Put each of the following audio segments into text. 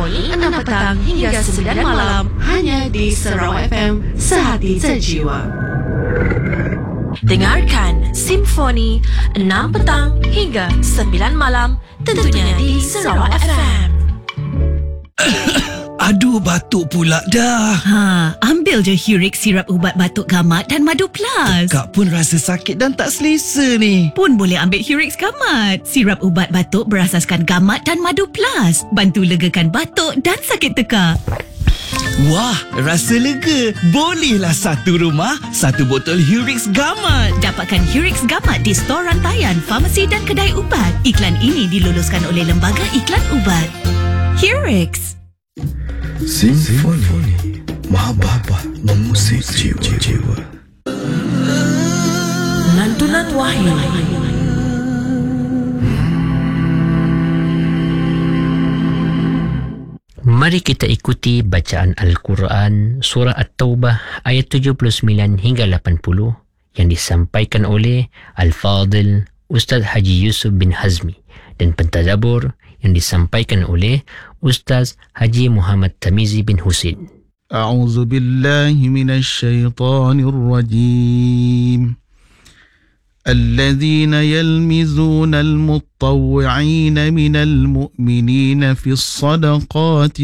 Simfoni 6 petang hingga 9 malam hanya di Sarawak FM, sehati sejiwa. Dengarkan Simfoni 6 petang hingga 9 malam tentunya di Sarawak FM. Aduh, batuk pula dah. Ambil je Hurix sirap ubat batuk gamat dan Madu Plus. Kak pun rasa sakit dan tak selesa ni. Pun boleh ambil Hurix gamat. Sirap ubat batuk berasaskan gamat dan Madu Plus. Bantu legakan batuk dan sakit tekak. Wah, rasa lega. Bolehlah satu rumah, satu botol Hurix gamat. Dapatkan Hurix gamat di stor rantaian, farmasi dan kedai ubat. Iklan ini diluluskan oleh Lembaga Iklan Ubat. Hurix. Simfoni Mahababa mengusik jiwa-jiwa. Lantunan Wahyu. Mari kita ikuti bacaan Al-Quran Surah At-Taubah ayat 79 hingga 80 yang disampaikan oleh Al-Fadil Ustaz Haji Yusuf bin Hazmi dan pentadabbur yang disampaikan oleh Ustaz Haji Muhammad Tamizi bin Husin. A'udzu billahi minasy syaithanir rajim. الذين يلمزون المطوعين من المؤمنين في الصدقات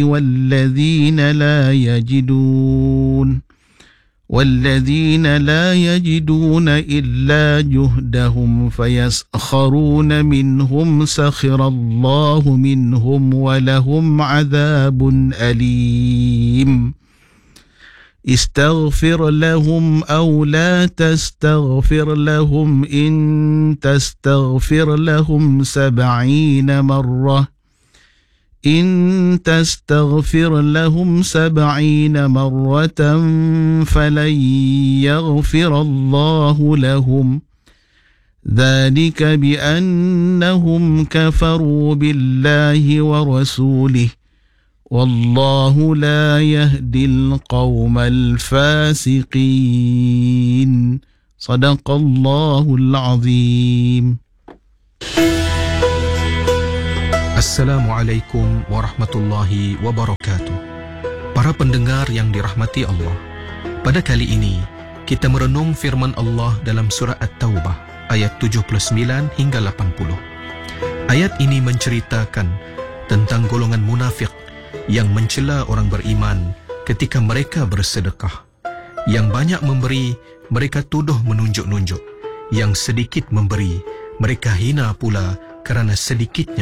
والذين لا يجدون إلا جهدهم فيسخرون منهم سخر الله منهم ولهم عذاب أليم استغفر لهم أو لا تستغفر لهم إن تستغفر لهم 70 مرة فلن يغفر الله لهم ذلك بأنهم كفروا بالله ورسوله والله لا يهدي القوم الفاسقين. صدق الله العظيم. Assalamualaikum warahmatullahi wabarakatuh. Para pendengar yang dirahmati Allah, pada kali ini kita merenung firman Allah dalam surah At-Taubah ayat 79 hingga 80. Ayat ini menceritakan tentang golongan munafik yang mencela orang beriman ketika mereka bersedekah. Yang banyak memberi, mereka tuduh menunjuk-nunjuk. Yang sedikit memberi, mereka hina pula kerana sedikitnya